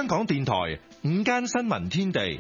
香港電台午間新聞天地，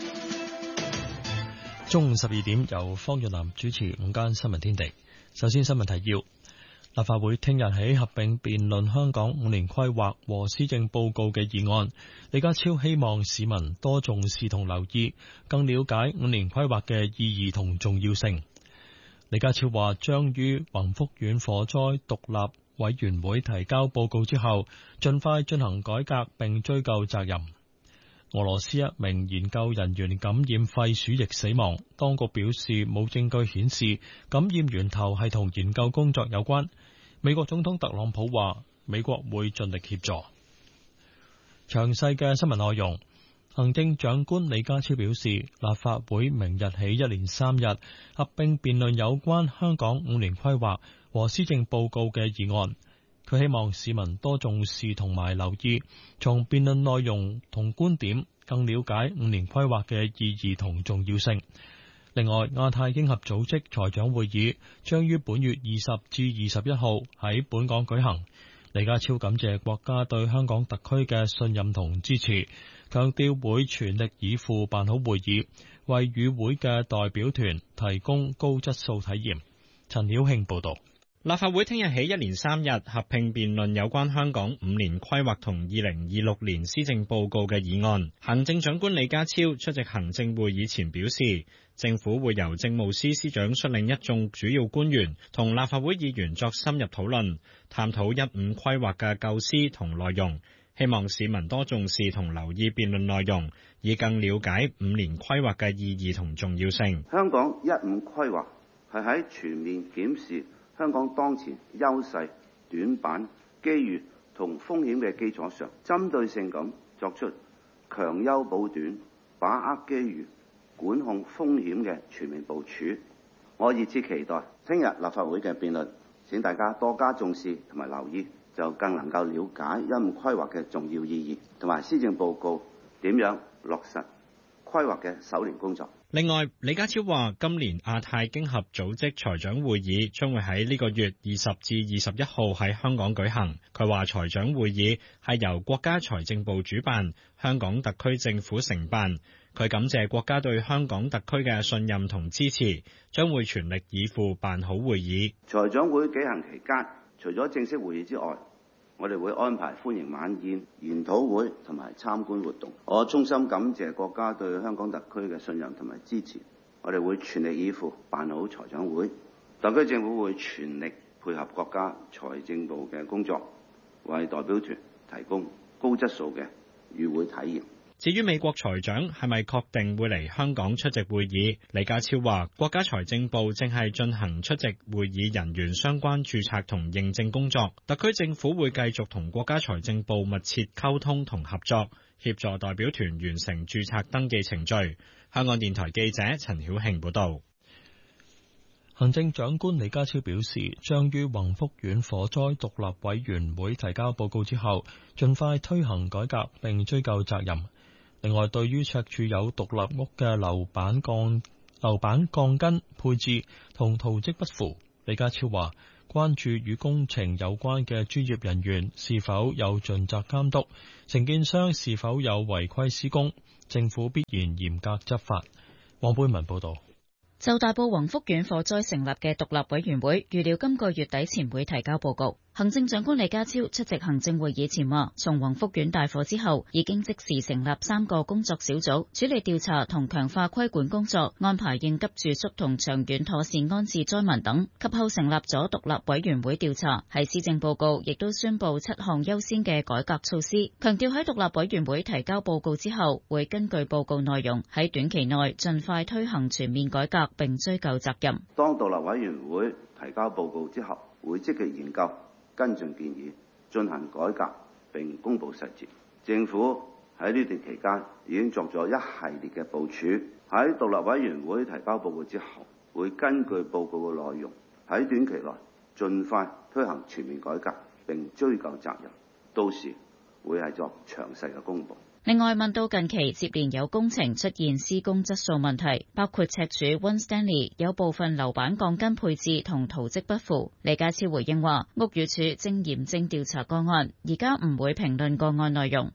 中午12點由方若南主持午間新聞天地。首先新聞提要：立法會聽日起合併辯論香港5年規劃和施政報告嘅議案。李家超希望市民多重視同留意，更了解5年規劃嘅意義同重要性。李家超話將於宏福苑火災獨立委員會提交報告之後，盡快進行改革並追究責任。俄羅斯一名研究人員感染肺鼠疫死亡，當局表示冇證據顯示感染源頭係同研究工作有關。美國總統特朗普話美國會盡力協助。詳細嘅新聞內容。行政長官李家超表示，立法會明日起一連3日合併辯論有關香港5年規劃和施政報告嘅議案。佢希望市民多重視同埋留意，從辯論內容同觀點更了解5年規劃嘅意義同重要性。另外，亞太經合組織財長會議將於本月20至21號喺本港舉行。李家超感謝國家對香港特區嘅信任同支持，強調會全力以赴辦好會議，為與會嘅代表團提供高質素體驗。陳曉慶報導。 立法會聽日起一連3日合併辯論有關香港5年規劃同2026年施政報告嘅議案。行政長官李家超出席行政會議前表示，政府會由政務司司長率領一眾主要官員同立法會議員作深入討論，探討15規劃嘅構思同內容，希望市民多重視同留意辯論內容，以更了解5年規劃嘅意義同重要性。 香港15規劃係喺全面檢視香港當前優勢、短板、機遇同風險嘅基礎上，針對性咁作出強優補短、把握機遇、管控風險嘅全面部署。我熱切期待聽日立法會嘅辯論，請大家多加重視同埋留意，就更能夠了解15規劃嘅重要意義同埋施政報告點樣落實規劃嘅首年工作。 另外，李家超話今年亞太經合組織財長會議將會喺呢個月20至21號喺香港舉行。佢話財長會議係由國家財政部主辦，香港特區政府承辦。佢感謝國家對香港特區嘅信任同支持，將會全力以赴辦好會議。 財長會舉行期間，除咗正式會議之外，我哋會安排歡迎晚宴、研討會同埋參觀活動。我衷心感謝國家對香港特區嘅信任同埋支持，我哋會全力以赴辦好財長會。特區政府會全力配合國家財政部嘅工作，為代表團提供高質素嘅與會體驗。 至於美國財長係咪確定會嚟香港出席會議，李家超話國家財政部正係進行出席會議人員相關註冊同認證工作，特區政府會繼續同國家財政部密切溝通同合作，協助代表團完成註冊登記程序。香港電台記者陳曉慶報道。 行政長官李家超表示，將於宏福苑火災獨立委員會提交報告之後，盡快推行改革並追究責任。另外，對於赤柱有獨立屋嘅樓板鋼筋配置同圖則不符，李家超話關注與工程有關嘅專業人員是否有盡責監督，承建商是否有違規施工，政府必然嚴格執法。黃貝文報道。 就大埔宏福苑火災成立嘅獨立委員會，預料今個月底前會提交報告。行政長官李家超出席行政會議前話，從宏福苑大火之後，已經即時成立3個工作小組，處理調查同強化規管工作，安排應急住宿同長遠妥善安置災民等。及後成立咗獨立委員會調查。喺施政報告亦都宣布7項優先嘅改革措施，強調喺獨立委員會提交報告之後，會根據報告內容喺短期內盡快推行全面改革並追究責任。 當獨立委員會提交報告之後，會積極研究跟進建議，進行改革並公布細節。政府喺呢段期間已經作咗一系列嘅部署。喺獨立委員會提交報告之後，會根據報告嘅內容喺短期內盡快推行全面改革並追究責任。到時會係作詳細嘅公布。 另外，問到近期接連有工程出現施工質素問題，包括赤柱 One Stanley 有部分樓板鋼筋配置同圖則不符，李家超回應話，屋宇署正嚴正調查個案，而家唔會評論個案內容。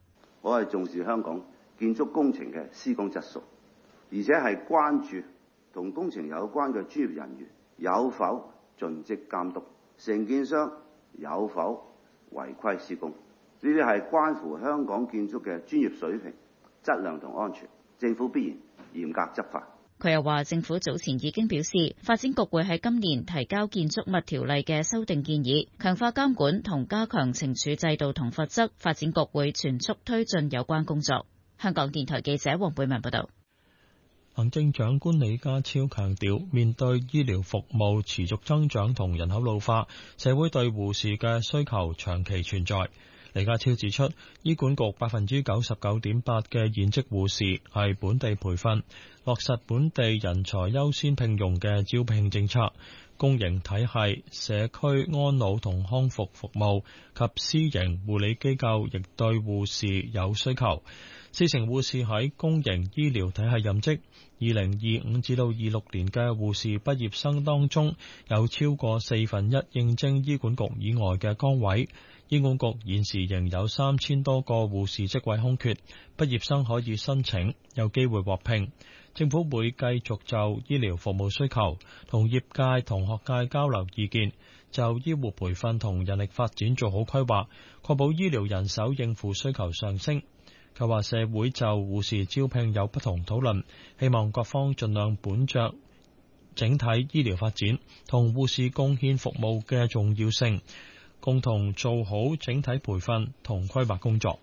我係重視香港建築工程嘅施工質素，而且係關注同工程有關嘅專業人員有否盡職監督，承建商有否違規施工。呢啲係關乎香港建築嘅專業水平、質量同安全，政府必然嚴格執法。 佢又話，政府早前已經表示，發展局會喺今年提交建築物條例嘅修訂建議，強化監管同加強懲處制度同罰則。發展局會全速推進有關工作。香港電台記者黃貝文報道。 行政長官李家超強調，面對醫療服務持續增長同人口老化，社會對護士嘅需求長期存在。李家超指出，醫管局 99.8% 嘅現職護士係本地培訓，落實本地人才優先聘用嘅招聘政策。公營體系、社區安老同康復服務及私營護理機構亦對護士有需求。40%護士喺公營醫療體系任職。2025至到26年嘅護士畢業生當中，有超過1/4應徵醫管局以外嘅崗位。醫管局現時仍有3000多個護士職位空缺，畢業生可以申請，有機會獲聘。政府會繼續就醫療服務需求同業界同學界交流意見，就醫護培訓同人力發展做好規劃，確保醫療人手應付需求上升。佢話社會就護士招聘有不同討論，希望各方盡量本着整體醫療發展同護士貢獻服務嘅重要性，共同做好整體培訓同規劃工作。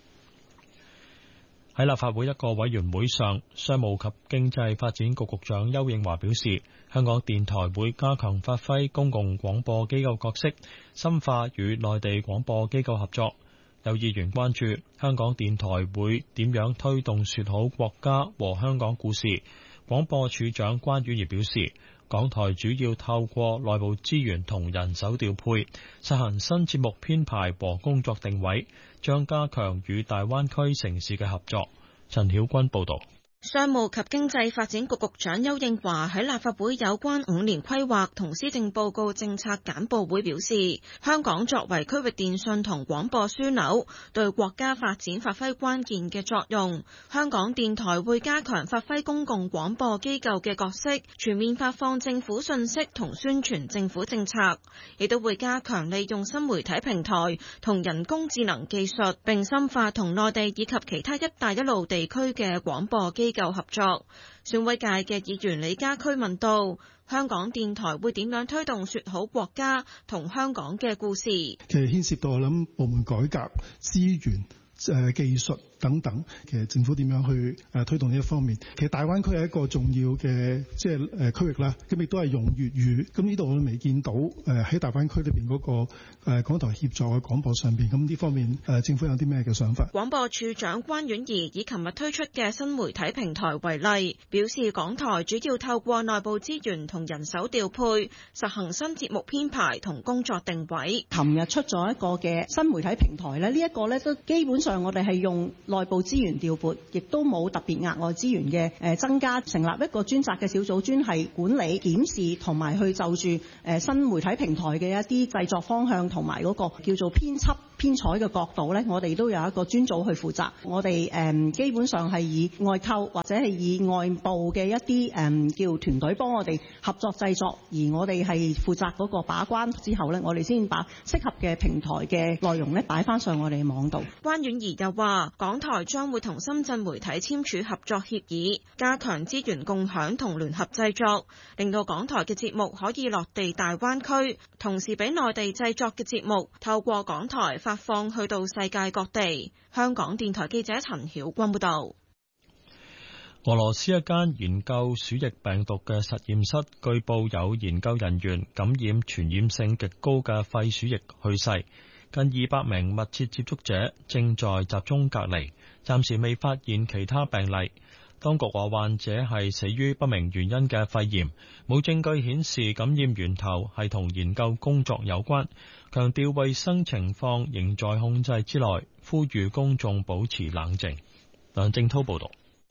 喺立法會一個委員會上，商務及經濟發展局局長邱應華表示，香港電台會加強發揮公共廣播機構角色，深化與內地廣播機構合作。有議員關注香港電台會點樣推動說好國家和香港故事。廣播處長關婉儀表示，港台主要透過內部資源同人手調配，實行新節目編排和工作定位，將加強與大灣區城市嘅合作。陳曉君報導。 商務及經濟發展局局長邱應華喺立法會有關5年規劃同施政報告政策簡報會表示，香港作為區域電訊同廣播樞紐，對國家發展發揮關鍵嘅作用。香港電台會加強發揮公共廣播機構嘅角色，全面發放政府信息同宣傳政府政策，亦都會加強利用新媒體平台同人工智能技術，並深化同內地以及其他一帶一路地區嘅廣播機構合作。選委界嘅議員李家駒問道，香港電台會點樣推動說好國家同香港嘅故事？ 其實牽涉到我諗部門改革、資源、技術等等，其實政府點樣去推動呢一方面？其實大灣區係一個重要嘅區域啦，咁亦都係用粵語。咁呢度我都未見到喺大灣區裏邊嗰個港台協助嘅廣播上邊，咁呢方面政府有啲咩嘅想法？ 廣播處長關婉儀以琴日推出嘅新媒體平台為例，表示港台主要透過內部資源同人手調配，實行新節目編排同工作定位。 琴日出咗一個嘅新媒體平台咧，呢一個咧都基本上我哋係用內部資源調撥，亦都冇特別額外資源嘅增加，成立一個專責嘅小組，專係管理、檢視同埋去就住新媒體平台嘅一啲製作方向同埋嗰個叫做編輯編採嘅角度咧，我哋都有一個專組去負責。我哋基本上係以外購或者係以外部嘅一啲叫團隊幫我哋合作製作，而我哋係負責嗰個把關之後咧，我哋先把適合嘅平台嘅內容咧擺翻上我哋網度。 關婉儀又話，港台將會同深圳媒體簽署合作協議，加強資源共享同聯合製作，令到港台嘅節目可以落地大灣區，同時俾內地製作嘅節目透過港台發放去到世界各地。香港電台記者陳曉君報道。 俄羅斯一間研究鼠疫病毒嘅實驗室，據報有研究人員感染傳染性極高嘅肺鼠疫去世。近200名密切接觸者正在集中隔離，暫時未發現其他病例。當局話患者係死於不明原因嘅肺炎，冇證據顯示感染源頭係同研究工作有關，強調衛生情況仍在控制之內，呼籲公眾保持冷靜。梁正濤報道。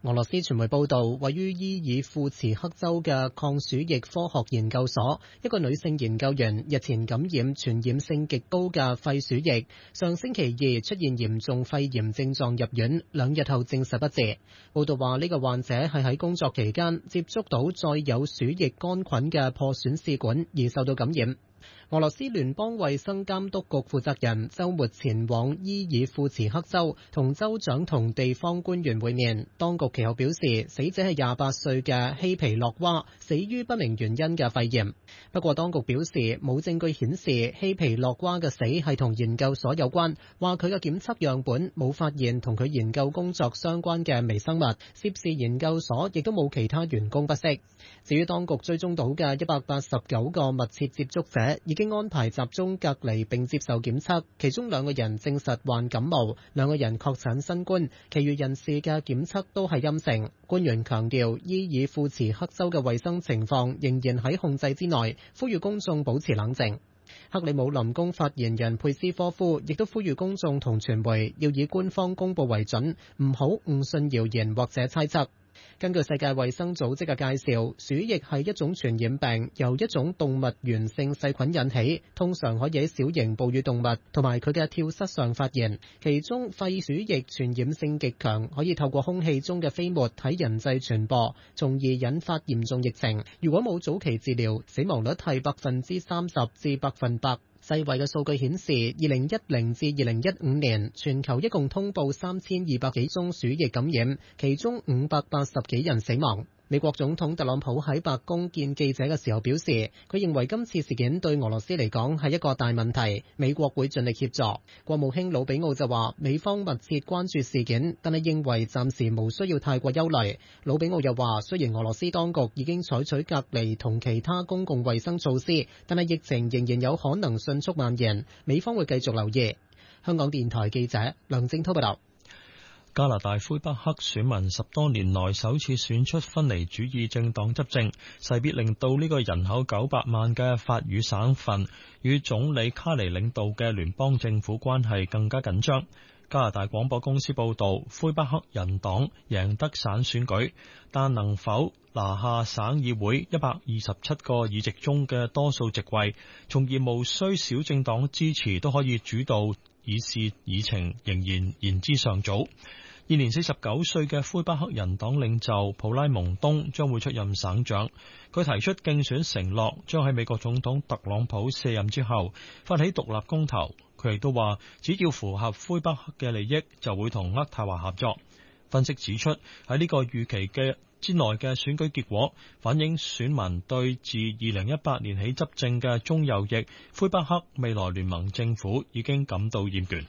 俄羅斯傳媒報道，位於伊爾庫茨克州嘅抗鼠疫科學研究所，一個女性研究員日前感染傳染性極高嘅肺鼠疫，上星期二出現嚴重肺炎症狀入院，2日後證實不治。報道話呢個患者係喺工作期間接觸到載有鼠疫桿菌嘅破損試管而受到感染。俄羅斯聯邦衛生監督局負責人週末前往伊爾庫茨克州同州長同地方官員會面。當局其後表示，死者係28歲嘅希皮洛娃，死於不明原因嘅肺炎。不過當局表示冇證據顯示希皮洛娃嘅死係同研究所有關，話佢嘅檢測樣本冇發現同佢研究工作相關嘅微生物，涉事研究所亦都冇其他員工不適。至於當局追蹤到嘅189個密切接觸者，已經安排集中隔離並接受檢測，其中2個人證實患感冒，2個人確診新冠，其餘人士嘅檢測都係陰性。官員強調，伊爾庫茨克州嘅衛生情況仍然喺控制之內，呼籲公眾保持冷靜。克里姆林宮發言人佩斯科夫亦都呼籲公眾同傳媒要以官方公佈為準，唔好誤信謠言或者猜測。根據世界衛生組織嘅介紹，鼠疫係一種傳染病，由一種動物源性細菌引起，通常可以喺小型哺乳動物同埋佢嘅跳蚤上發現。其中肺鼠疫傳染性極強，可以透過空氣中嘅飛沫喺人際傳播，從而引發嚴重疫情。如果冇早期治療，死亡率係30%至100%。世衛嘅數據顯示，2010至2015年全球一共通報3200幾宗鼠疫感染，其中580幾人死亡。美國總統特朗普喺白宮見記者嘅時候表示，佢認為今次事件對俄羅斯嚟講係一個大問題，美國會盡力協助。國務卿魯比奧就話，美方密切關注事件，但係認為暫時無需要太過憂慮。魯比奧又話，雖然俄羅斯當局已經採取隔離同其他公共衛生措施，但係疫情仍然有可能迅速蔓延，美方會繼續留意。香港電台記者梁正滔報道。 加拿大魁北克選民10多年來首次選出分離主義政黨執政，勢必令到呢個人口900萬嘅法語省份與總理卡尼領導嘅聯邦政府關係更加緊張。加拿大廣播公司報道，魁北克人黨贏得省選舉，但能否拿下省議會127個議席中嘅多數席位，從而無需小政黨支持都可以主導議事議程，仍然言之尚早。現年49歲嘅魁北克人黨領袖普拉蒙東將會出任省長。佢提出競選承諾，將喺美國總統特朗普卸任之後發起獨立公投。佢亦都話，只要符合魁北克嘅利益，就會同渥太華合作。分析指出，喺呢個預期之內嘅選舉結果，反映選民對自2018年起執政嘅中右翼魁北克未來聯盟政府已經感到厭倦。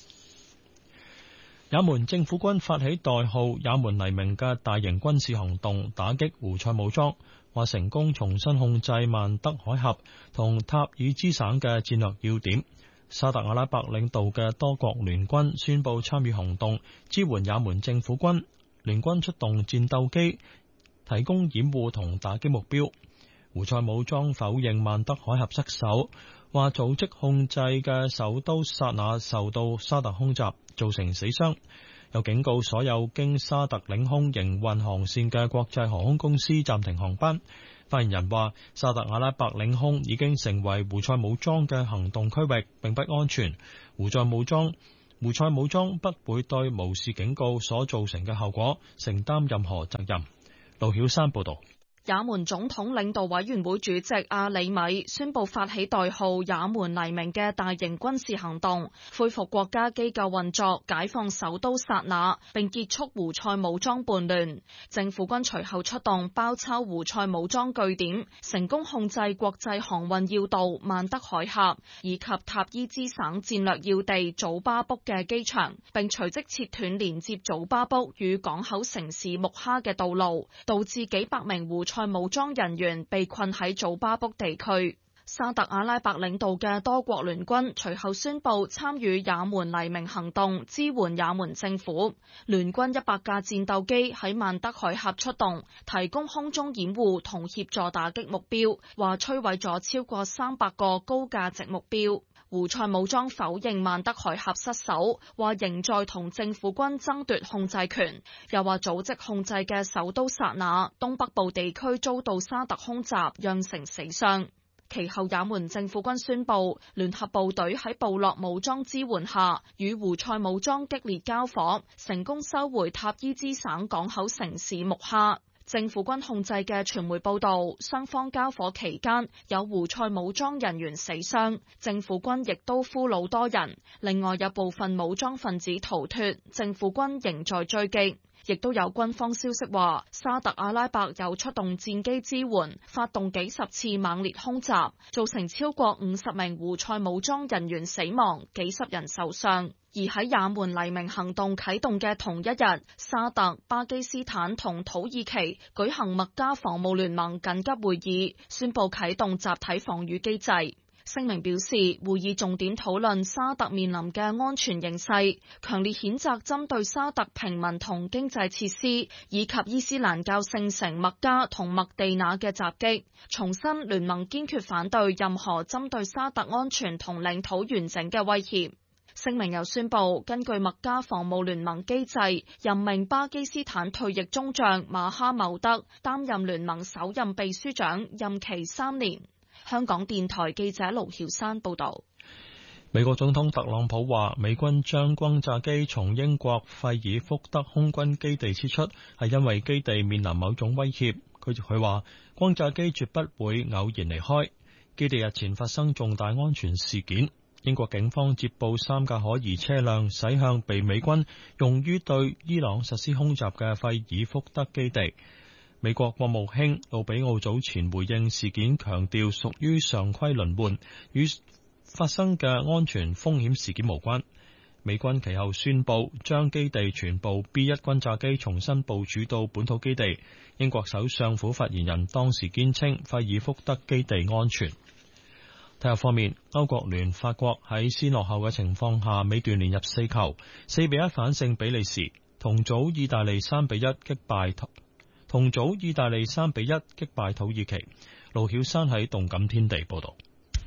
也門政府軍發起代號也門黎明嘅大型軍事行動，打擊胡塞武裝，話成功重新控制曼德海峽同塔爾茲省嘅戰略要點。沙特阿拉伯領導嘅多國聯軍宣布參與行動，支援也門政府軍。聯軍出動戰鬥機，提供掩護同打擊目標。胡塞武裝否認曼德海峽失守，話組織控制嘅首都薩那受到沙特空襲，造成死傷。又警告所有經沙特領空營運航線嘅國際航空公司暫停航班。發言人話，沙特阿拉伯領空已經成為胡塞武裝嘅行動區域，並不安全。胡塞武裝不會對無視警告所造成嘅後果承擔任何責任。盧曉山報道。 也門總統領導委員會主席阿里米宣布發起代號也門黎明嘅大型軍事行動，恢復國家機構運作，解放首都薩那，並結束胡塞武裝叛亂。政府軍隨後出動包抄胡塞武裝據點，成功控制國際航運要道曼德海峽以及塔伊茲省戰略要地祖巴卜嘅機場，並隨即切斷連接祖巴卜與港口城市木哈嘅道路，導致幾百名胡塞武裝人員被困喺祖巴卜地區。沙特阿拉伯領導嘅多國聯軍隨後宣布參與也門黎明行動，支援也門政府。聯軍100架戰鬥機喺曼德海峽出動，提供空中掩護同協助打擊目標，話摧毀咗超過300個高價值目標。 胡塞武裝否認曼德海峽失守，話仍在同政府軍爭奪控制權，又話組織控制嘅首都薩那東北部地區遭到沙特空襲，釀成死傷。其後，也門政府軍宣布，聯合部隊喺部落武裝支援下，與胡塞武裝激烈交火，成功收回塔伊茲省港口城市木哈。政府軍控制嘅傳媒報道，雙方交火期間有胡塞武裝人員死傷，政府軍亦都俘虜多人。另外有部分武裝分子逃脫，政府軍仍在追擊。亦都有軍方消息話，沙特阿拉伯有出動戰機支援，發動幾十次猛烈空襲，造成超過50名胡塞武裝人員死亡，幾十人受傷。而喺也門黎明行動啟動嘅同一日，沙特、巴基斯坦同土耳其舉行麥加防務聯盟緊急會議，宣布啟動集體防禦機制。聲明表示，會議重點討論沙特面臨嘅安全形勢，強烈譴責針對沙特平民同經濟設施以及伊斯蘭教聖城麥加同麥地那嘅襲擊，重申聯盟堅決反對任何針對沙特安全同領土完整嘅威脅。聲明又宣布，根據麥加防務聯盟機制，任命巴基斯坦退役中將馬哈茂德擔任聯盟首任秘書長，任期3年。香港電台記者盧曉山報道。 美國總統特朗普話，美軍將轟炸機從英國費爾福德空軍基地撤出，係因為基地面臨某種威脅。佢話，轟炸機絕不會偶然離開。基地日前發生重大安全事件，英國警方接報3架可疑車輛駛向被美軍用於對伊朗實施空襲嘅費爾福德基地。美國國務卿魯比奧早前回應事件，強調屬於常規輪換，與發生嘅安全風險事件無關。美軍其後宣布將基地全部 B-1 轟炸機重新部署到本土基地。英國首相府發言人當時堅稱費爾福德基地安全。體育方面，歐國聯法國喺先落後嘅情況下，尾段連入4球，4-1反勝比利時。同組意大利3-1擊敗土耳其。盧曉山喺動感天地報道。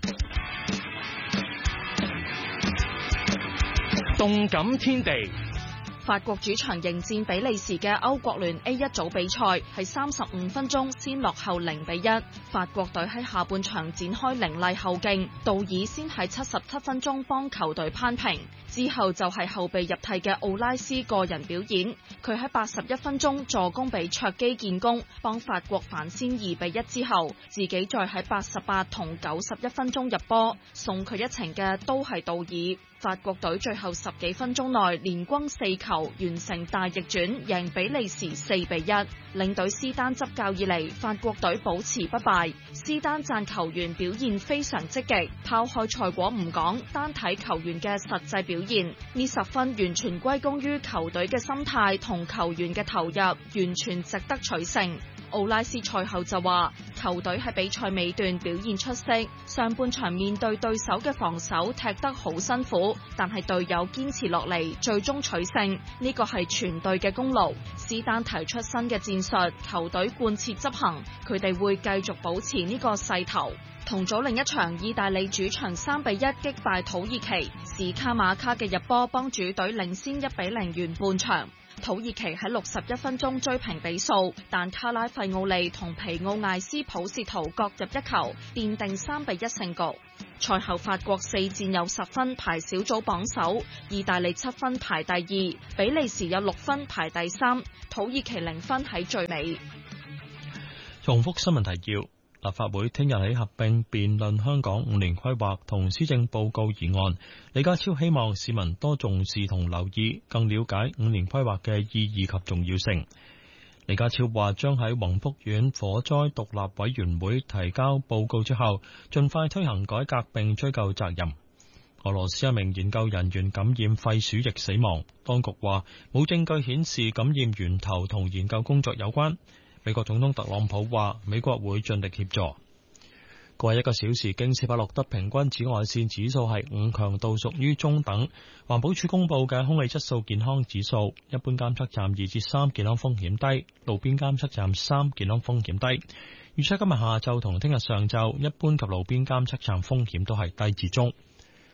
動感天地， 法國主場迎戰比利時嘅歐國聯 A1 組比賽，係35分鐘先落後0-1。法國隊喺下半場展開凌厲後勁，道爾先喺77分鐘幫球隊攀平。之後就係後備入替嘅奧拉斯個人表演，佢喺81分鐘助攻俾卓基建功，幫法國反先2-1之後，自己再喺88同91分鐘入波，送佢一程嘅都係道爾。法國隊最後10幾分鐘內連攻4球，完成大逆轉，贏比利時4-1。領隊斯丹執教以嚟，法國隊保持不敗。斯丹讚球員表現非常積極，拋開賽果唔講，單睇球員嘅實際表現，呢10分完全歸功於球隊嘅心態同球員嘅投入，完全值得取勝。奧拉斯賽後就話，球隊喺比賽尾段表現出色，上半場面對對手嘅防守踢得好辛苦，但係隊友堅持落嚟，最終取勝，呢個係全隊嘅功勞。斯丹提出新嘅戰術，球隊貫徹執行，佢哋會繼續保持呢個勢頭。同組另一場，意大利主場3-1擊敗土耳其，史卡馬卡嘅入波幫主隊領先1-0完半場。土耳其喺61分鐘追平比數，但卡拉費奧利同皮奧艾斯普士圖各入1球，奠定3-1勝局。賽後法國4戰有10分排小組榜首，意大利7分排第2，比利時有6分排第3，土耳其0分喺最尾。 重複新聞提要。立法會聽日起合併辯論香港5年規劃同施政報告議案。李家超希望市民多重視同留意，更了解5年規劃嘅意義及重要性。李家超話將喺宏福苑火災獨立委員會提交報告之後，盡快推行改革並追究責任。俄羅斯一名研究人員感染肺鼠疫死亡，當局話冇證據顯示感染源頭同研究工作有關。美國總統特朗普話美國會盡力協助。過去1個小時，京士柏錄得平均紫外線指數係5，強度屬於中等。環保署公布嘅空氣質素健康指數，一般監測站2至3，健康風險低；路邊監測站3，健康風險低。預測今日下晝同聽日上晝，一般及路邊監測站風險都係低至中。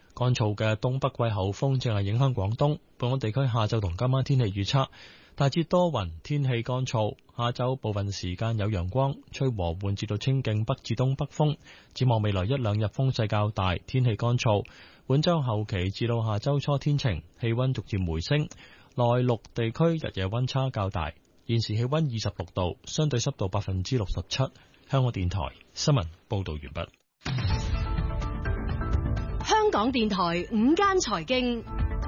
乾燥嘅東北季候風正係影響廣東。本港地區下晝同今晚天氣預測，大致多雲，天氣乾燥。下晝部分時間有陽光，吹和緩至到清勁北至東北風。展望未來一兩日風勢較大，天氣乾燥。本週後期至到下週初天晴，氣溫逐漸回升。內陸地區日夜溫差較大。現時氣溫26度，相對濕度67%。香港電台新聞報道完畢。 香港電台午間財經。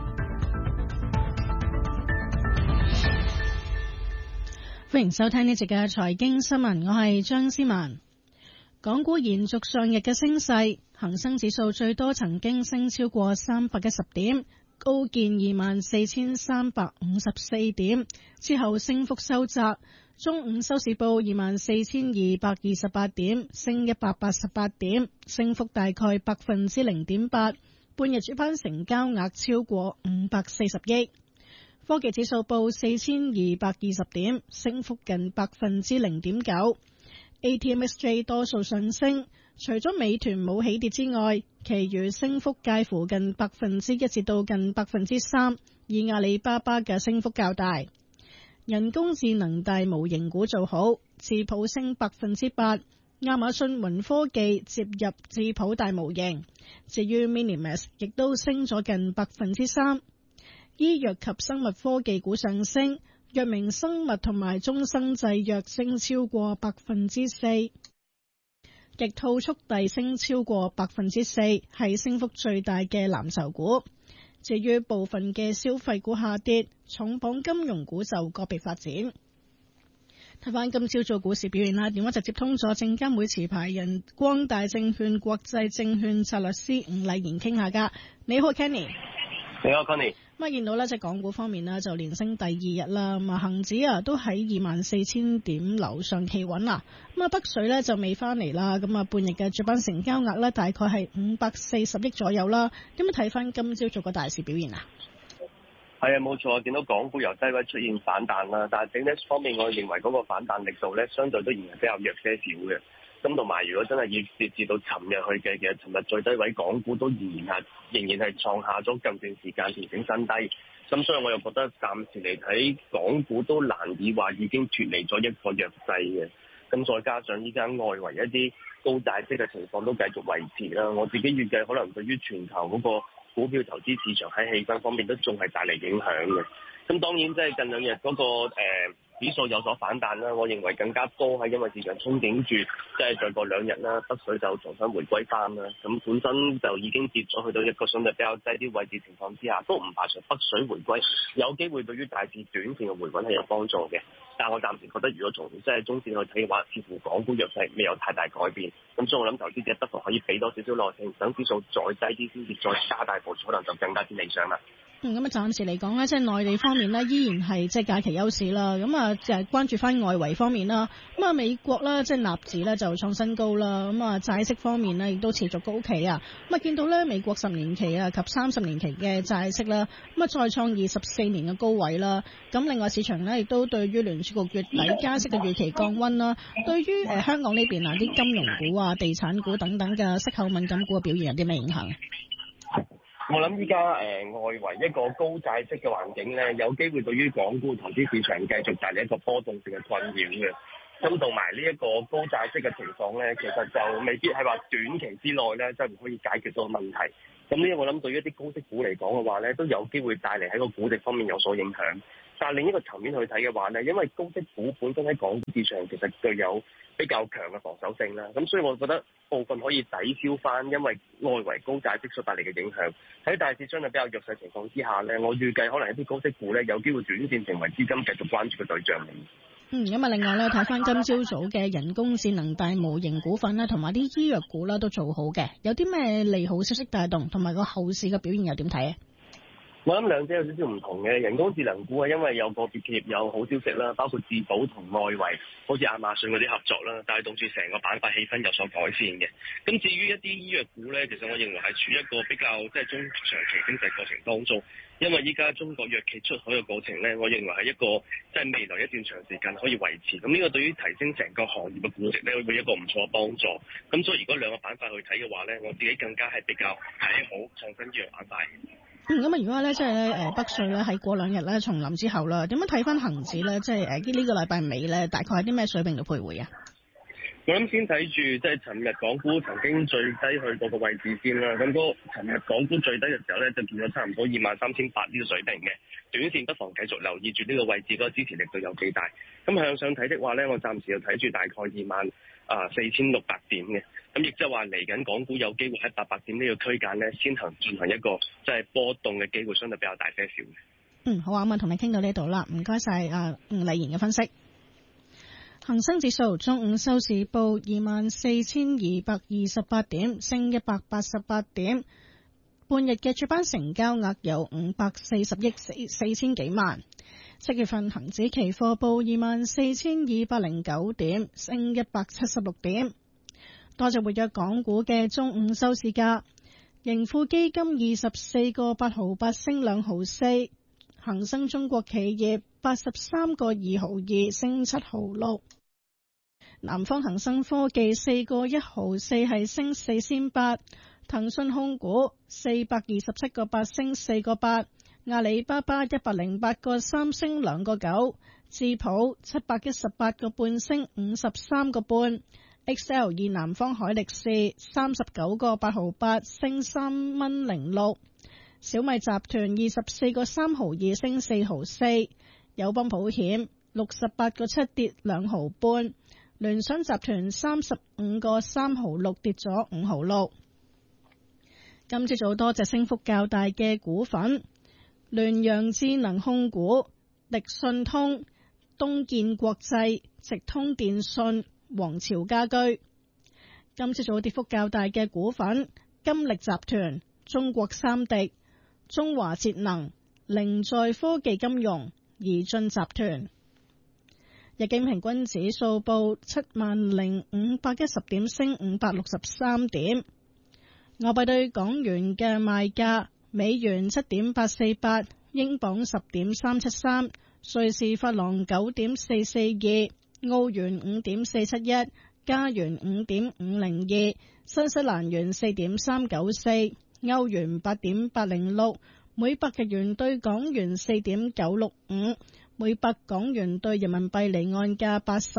歡迎收聽呢節嘅財經新聞，我係張思文。港股延續上日嘅升勢，恒生指數最多曾經升超過310點，高見24,354點，之後升幅收窄。中午收市報24,228點，升188點，升幅大概0.8%。半日主板成交額超過540億。科技指數報4,220點，升幅近0.9%。ATMXJ 多數上升，除咗美團冇起跌之外，其餘升幅介乎近1%至到近3%，以阿里巴巴嘅升幅較大。人工智能大模型股做好，智譜升8%，亞馬遜雲科技接入智譜大模型，至於 Minimax 亦都升咗近3%。醫藥及生物科技股上升，藥明生物同埋中生製藥升超過4%，極兔速遞升超過4%，係升幅最大嘅藍籌股。至於部分嘅消費股下跌，重磅金融股就個別發展。睇翻今朝早股市表現啦，電話直接通咗證監會持牌人光大證券國際證券策略師伍禮賢傾下㗎。你好 Kenny。 你好 Connie。 咁啊，見到咧，即係港股方面咧，就連升第2日啦。咁啊，恒指啊都喺24,000點樓上企穩啦。咁啊，北水咧就未翻嚟啦。咁啊，半日嘅主板成交額咧大概係540億左右啦。點樣睇翻今朝早個大市表現啊？ 係啊，冇錯，見到港股由低位出現反彈啦，但係整體方面，我認為嗰個反彈力度咧，相對都仍然比較弱些少嘅。咁同埋，如果真係要截至到尋日去嘅，其實尋日最低位港股都仍然係創下咗近段時間調整新低。咁所以我又覺得暫時嚟睇，港股都難以話已經脫離咗一個弱勢嘅。咁再加上依家外圍一啲高債息嘅情況都繼續維持啦，我自己預計可能對於全球嗰個股票投資市場喺氣氛方面都仲係帶嚟影響嘅。咁當然即係近兩日嗰個指數有所反彈啦，我認為更加多係因為市場憧憬住，即係再過2日啦，北水就重新回歸翻啦。咁本身就已經跌咗去到一個相對比較低啲位置情況之下，都唔排除北水回歸有機會對於大市短線嘅回穩係有幫助嘅。但係我暫時覺得，如果從即係中線去睇嘅話，似乎港股弱勢未有太大改變。咁所以我諗投資者不妨可以俾多少少耐性，等指數再低啲先至再加大部署，可能就更加之理想啦。 咁啊，暫時嚟講咧，即係內地方面咧，依然係即係假期優市啦。咁啊，就係關注翻外圍方面啦。咁啊，美國啦，即係納指咧就創新高啦。咁啊，債息方面咧亦都持續高企啊。咁啊，見到咧美國10年期啊及30年期嘅債息啦，咁啊再創24年嘅高位啦。咁另外市場咧亦都對於聯儲局月底加息嘅預期降溫啦。對於香港呢邊啊啲金融股啊、地產股等等嘅息口敏感股嘅表現有啲咩影響？ 我諗依家外圍一個高債息嘅環境咧，有機會對於港股投資市場繼續帶嚟一個波動性嘅困擾嘅。咁同埋呢一個高債息嘅情況咧，其實就未必係話短期之內咧，真係可以解決到問題。咁呢，我諗對於一啲高息股嚟講嘅話咧，都有機會帶嚟喺個估值方面有所影響。但係另一個層面去睇嘅話咧，因為高息股本身喺港股市場其實具有比較強嘅防守性啦，咁所以我覺得部分可以抵消翻因為外圍高債息所帶嚟嘅影響。喺大市相對比較弱勢情況之下咧，我預計可能一啲高息股咧有機會短線成為資金繼續關注嘅對象嚟。 咁啊，另外咧睇翻今朝早嘅人工智能大模型股份啦，同埋啲醫藥股啦都做好嘅，有啲咩利好消息帶動，同埋個後市嘅表現又點睇啊？ 我諗兩者有少少唔同嘅，人工智能股啊，因為有個別企業有好消息啦，包括智保同外圍，好似亞馬遜嗰啲合作啦，帶動住成個板塊氣氛有所改善嘅。咁至於一啲醫藥股咧，其實我認為係處於一個比較即係中長期經濟過程當中， 因為依家中國藥企出海嘅過程咧，我認為係一個即係未來一段長時間可以維持。咁呢個對於提升成個行業嘅估值咧，會一個唔錯嘅幫助。咁所以如果兩個板塊去睇嘅話咧，我自己更加係比較睇好創新藥板塊。 咁啊，如果咧即係咧北水咧喺過兩日咧重臨之後啦，點樣睇翻恒指咧？即係呢個禮拜尾咧，大概係啲咩水平度徘徊啊？ 我諗先睇住即係尋日港股曾經最低去嗰個位置先啦。咁嗰尋日港股最低嘅時候咧，就見咗差唔多23,800呢個水平嘅。短線不妨繼續留意住呢個位置，嗰個支持力度有幾大。咁向上睇的話咧，我暫時就睇住大概24,600點嘅。咁亦即係話嚟緊港股有機會喺800點呢個區間咧，先進行一個即係波動嘅機會相對比較大些少嘅。 好啊，咁啊同你傾到呢度啦，唔該晒吳麗賢嘅分析。恒生指數中午收市報24,228點，升188點。半日嘅主板成交額有540億4千幾萬。7月份恒指期貨報24,209點，升176點。多隻活躍港股嘅中午收市價，盈富基金24個8毫8升2毫4，恒生中國企業83個2毫2升7毫6，南方恒生科技4個1毫4係升4仙8，騰訊控股427個8升4個8，阿里巴巴108個3升2個9，智普718個半升53個半。XL 南方海力士39個8毫8升3蚊06，小米集團24個3毫2升4毫4，友邦保險68個7跌2毫半，聯想集團35個3毫6跌咗5毫6。今朝早多隻升幅較大嘅股份，聯陽智能控股、迪信通、東建國際、直通電訊、皇朝家居。今朝早跌幅較大嘅股份，金力集團、中國三迪、中華節能、凌在科技金融、宜進集團。日經平均指數報70,510點，升563點。外幣對港元嘅賣價，美元7.848，英鎊10.373，瑞士法郎9.442，澳元5.471，加元5.502，新西蘭元4.394，歐元8.806，每百日元對港元4.965，每百港元對人民幣離岸價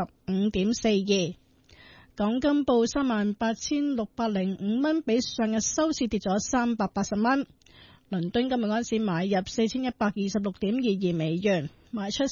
85.42。港金報38,605蚊，比上日收市跌咗380蚊。倫敦今日嗰陣時買入4,126.22美元，賣出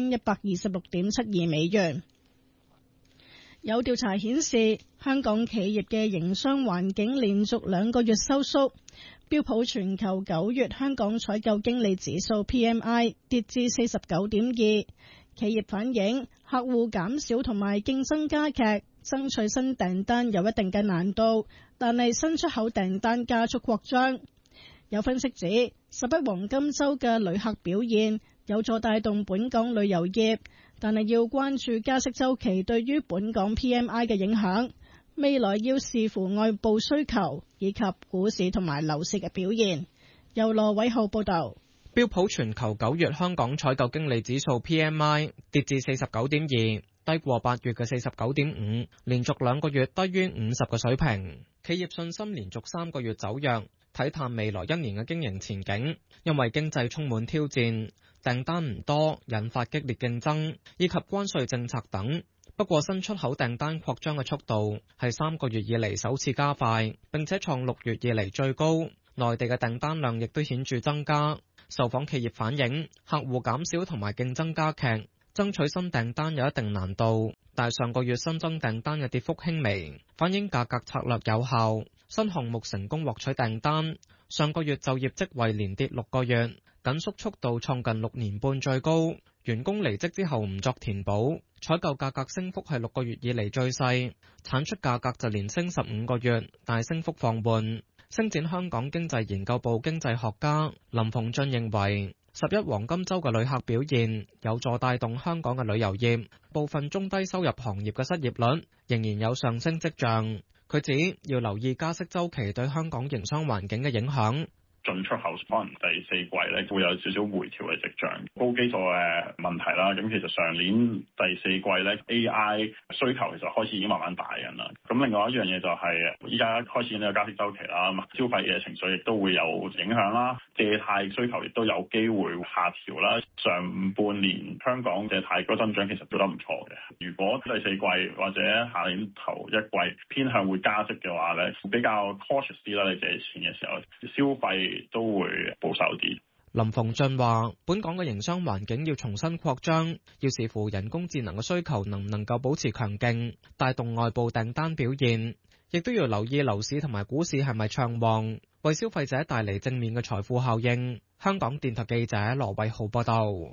4,126.72美元。有調查顯示，香港企業嘅營商環境連續2個月收縮。標普全球9月香港採購經理指數 PMI 跌至49.2，企業反映客戶減少同埋競爭加劇，爭取新訂單有一定嘅難度，但係新出口訂單加速擴張。有分析指，11黃金週嘅旅客表現有助帶動本港旅遊業，但係要關注加息週期對於本港 PMI 嘅影響。未來要視乎外部需求以及股市同埋樓市嘅表現。由羅偉浩報導。 標普全球9月香港採購經理指數 PMI 跌至49.2，低過8月嘅49.5，連續2個月低於50嘅水平。企業信心連續3個月走弱，睇淡未來1年嘅經營前景，因為經濟充滿挑戰，訂單唔多，引發激烈競爭，以及關稅政策等。不過新出口訂單擴張嘅速度係3個月以嚟首次加快，並且創6月以嚟最高。內地嘅訂單量亦都顯著增加。受訪企業反映，客戶減少同埋競爭加劇，爭取新訂單有一定難度。但上個月新增訂單嘅跌幅輕微，反映價格策略有效，新項目成功獲取訂單。上個月就業職位連跌6個月，緊縮速度創近6年半最高。員工離職之後唔作填補，採購價格升幅係6個月以嚟最細，產出價格就連升15個月，但係升幅放緩。星展香港經濟研究部經濟學家林鳳俊認為，11黃金週嘅旅客表現有助帶動香港嘅旅遊業，部分中低收入行業嘅失業率仍然有上升跡象。佢指要留意加息週期對香港營商環境嘅影響。 進出口可能第四季咧會有少少回調嘅跡象，高基礎嘅問題啦。咁其實上年第四季咧 AI 需求其實開始已經慢慢大緊啦。咁另外一樣嘢就係依家開始呢個加息週期啦，消費嘅情緒亦都會有影響啦，借貸需求亦都有機會下調啦。上半年香港借貸嗰增長其實做得唔錯嘅。如果第四季或者下年頭一季偏向會加息嘅話咧，比較 cautious 啲啦，你借錢嘅時候消費都會保守啲。 林鳳俊話：本港嘅營商環境要重新擴張，要視乎人工智能嘅需求能唔能夠保持強勁，帶動外部訂單表現，亦都要留意樓市同埋股市係咪暢旺，為消費者帶嚟正面嘅財富效應。香港電台記者羅偉浩報道。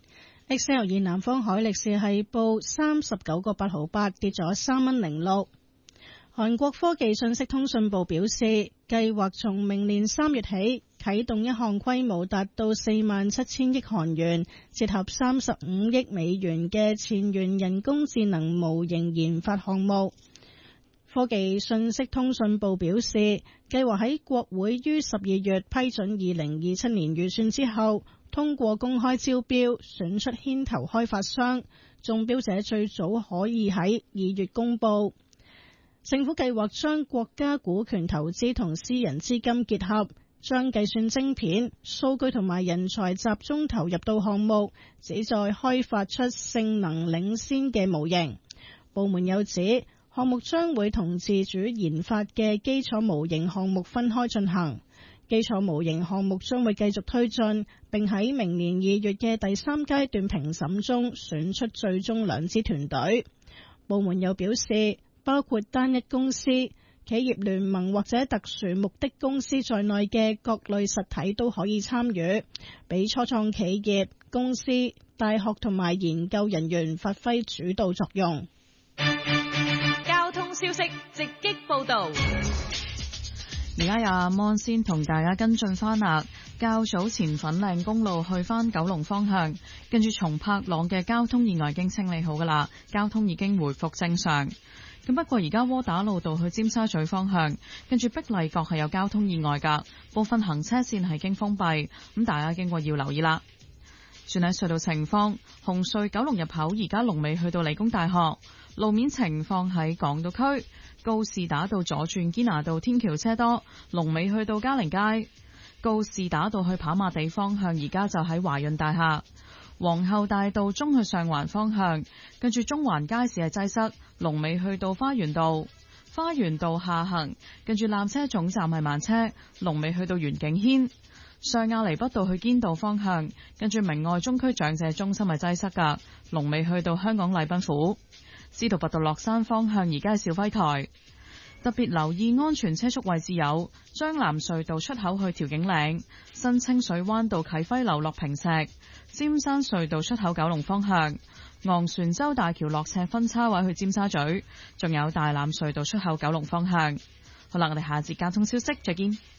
XL 南方海力士係報39個8毫8，跌咗3蚊06。韓國科技信息通訊部表示，計劃從明年3月起啟動一項規模達到47,000億韓元，折合35億美元嘅前沿人工智能模型研發項目。科技信息通訊部表示，計劃喺國會於12月批准2027年預算之後，通過公開招標選出牽頭開發商，中標者最早可以喺2月公佈。政府計劃將國家股權投資同私人資金結合，將計算晶片、數據同埋人才集中投入到項目，旨在開發出性能領先嘅模型。部門又指，項目將會同自主研發嘅基礎模型項目分開進行。基礎模型項目將會繼續推進，並喺明年2月嘅第3階段評審中選出最終2支團隊。部門又表示，包括單一公司、企業聯盟或者特殊目的公司在內嘅各類實體都可以參與，俾初創企業、公司、大學同埋研究人員發揮主導作用。 交通消息直擊報道。 而家有阿芒先同大家跟進翻啦。較早前粉嶺公路去翻九龍方向，跟住松柏塱嘅交通意外已經清理好噶啦，交通已經回復正常。咁不過而家窩打老道去尖沙咀方向，跟住碧麗閣係有交通意外噶，部分行車線係經封閉，咁大家經過要留意啦。轉喺隧道情況，紅隧九龍入口而家龍尾去到理工大學，路面情況喺港島區告士打道左轉堅拿道天橋車多，龍尾去到嘉寧街。告士打道去跑馬地方向而家就喺華潤大廈。皇后大道中去上環方向，跟住中環街市係擠塞，龍尾去到花園道。花園道下行，跟住纜車總站係慢車，龍尾去到元景軒。上亞厘畢道去堅道方向，跟住明愛中區長者中心係擠塞噶，龍尾去到香港禮賓府。司徒拔道落山方向而家係肇輝台。特別留意安全車速位置有將藍隧道出口去調景嶺、新清水灣道啟輝樓落坪石、尖山隧道出口九龍方向、昂船洲大橋落斜分叉位去尖沙咀，仲有大欖隧道出口九龍方向。好啦，我哋下節交通消息再見。